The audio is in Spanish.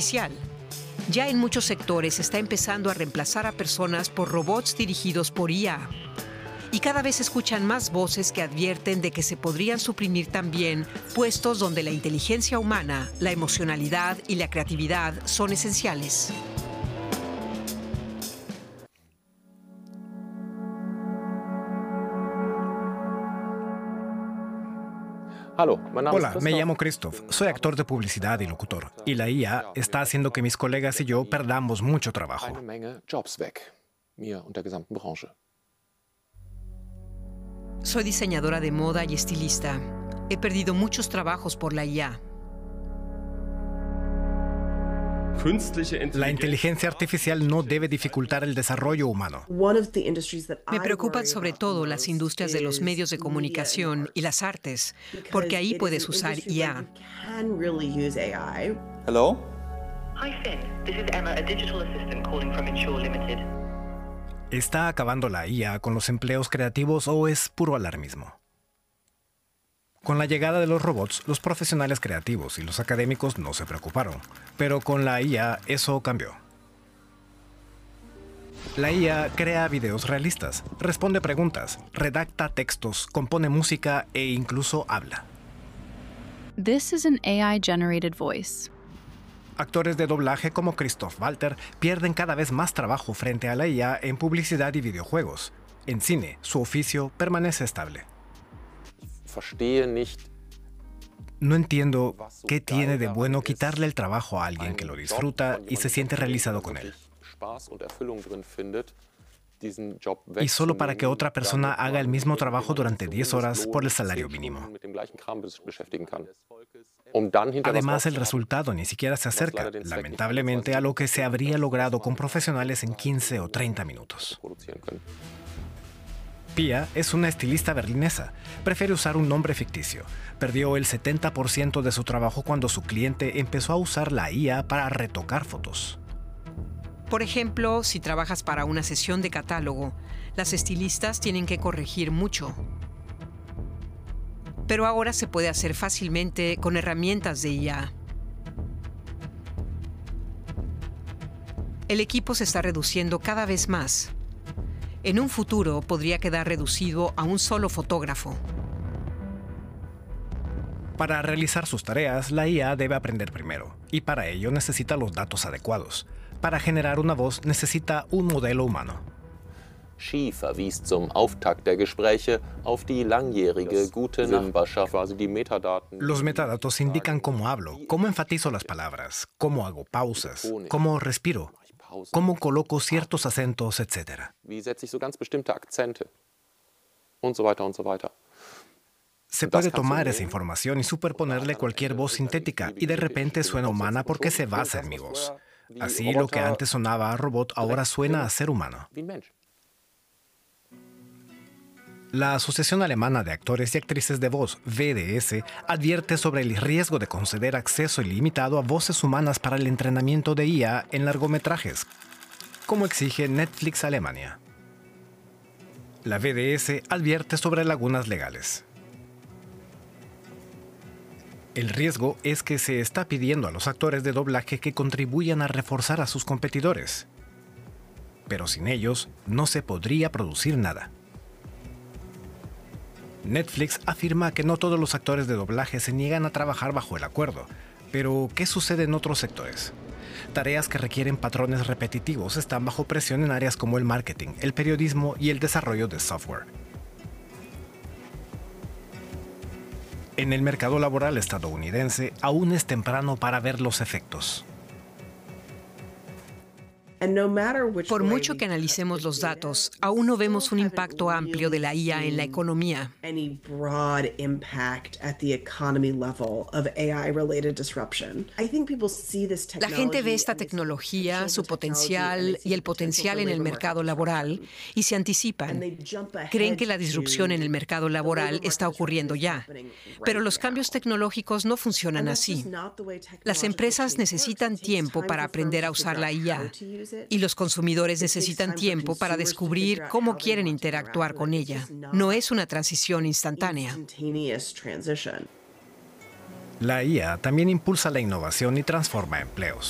artificial. Ya en muchos sectores está empezando a reemplazar a personas por robots dirigidos por IA. Y cada vez se escuchan más voces que advierten de que se podrían suprimir también puestos donde la inteligencia humana, la emocionalidad y la creatividad son esenciales. Hola, me llamo Christoph, soy actor de publicidad y locutor, y la IA está haciendo que mis colegas y yo perdamos mucho trabajo. Soy diseñadora de moda y estilista. He perdido muchos trabajos por la IA. La inteligencia artificial no debe dificultar el desarrollo humano. Me preocupan sobre todo las industrias de los medios de comunicación y las artes, porque ahí puedes usar IA. Hello? Hi Finn, this is Emma, a digital assistant calling from Insure Limited. ¿Está acabando la IA con los empleos creativos o es puro alarmismo? Con la llegada de los robots, los profesionales creativos y los académicos no se preocuparon, pero con la IA eso cambió. La IA crea videos realistas, responde preguntas, redacta textos, compone música e incluso habla. This is an AI-generated voice. Actores de doblaje como Christoph Walter pierden cada vez más trabajo frente a la IA en publicidad y videojuegos. En cine, su oficio permanece estable. No entiendo qué tiene de bueno quitarle el trabajo a alguien que lo disfruta y se siente realizado con él. Y solo para que otra persona haga el mismo trabajo durante 10 horas por el salario mínimo. Además, el resultado ni siquiera se acerca, lamentablemente, a lo que se habría logrado con profesionales en 15 o 30 minutos. Pia es una estilista berlinesa. Prefiere usar un nombre ficticio. Perdió el 70% de su trabajo cuando su cliente empezó a usar la IA para retocar fotos. Por ejemplo, si trabajas para una sesión de catálogo, las estilistas tienen que corregir mucho. Pero ahora se puede hacer fácilmente con herramientas de IA. El equipo se está reduciendo cada vez más. En un futuro podría quedar reducido a un solo fotógrafo. Para realizar sus tareas, la IA debe aprender primero, y para ello necesita los datos adecuados. Para generar una voz necesita un modelo humano. Xi verwies zum Auftakt der Gespräche auf die langjährige gute Nachbarschaft, quasi die Metadaten. Los metadatos indican cómo hablo, cómo enfatizo las palabras, cómo hago pausas, cómo respiro, cómo coloco ciertos acentos, etc. Wie setze ich so ganz bestimmte Akzente? Und so weiter und so weiter. Se puede tomar esa información y superponerle cualquier voz sintética y de repente suena humana porque se basa en mi voz. Así lo que antes sonaba a robot ahora suena a ser humano. La Asociación Alemana de Actores y Actrices de Voz, VDS, advierte sobre el riesgo de conceder acceso ilimitado a voces humanas para el entrenamiento de IA en largometrajes, como exige Netflix Alemania. La VDS advierte sobre lagunas legales. El riesgo es que se está pidiendo a los actores de doblaje que contribuyan a reforzar a sus competidores. Pero sin ellos, no se podría producir nada. Netflix afirma que no todos los actores de doblaje se niegan a trabajar bajo el acuerdo. Pero, ¿qué sucede en otros sectores? Tareas que requieren patrones repetitivos están bajo presión en áreas como el marketing, el periodismo y el desarrollo de software. En el mercado laboral estadounidense, aún es temprano para ver los efectos. Por mucho que analicemos los datos, aún no vemos un impacto amplio de la IA en la economía. La gente ve esta tecnología, su potencial y el potencial en el mercado laboral y se anticipan. Creen que la disrupción en el mercado laboral está ocurriendo ya. Pero los cambios tecnológicos no funcionan así. Las empresas necesitan tiempo para aprender a usar la IA. Y los consumidores necesitan tiempo para descubrir cómo quieren interactuar con ella. No es una transición instantánea. La IA también impulsa la innovación y transforma empleos.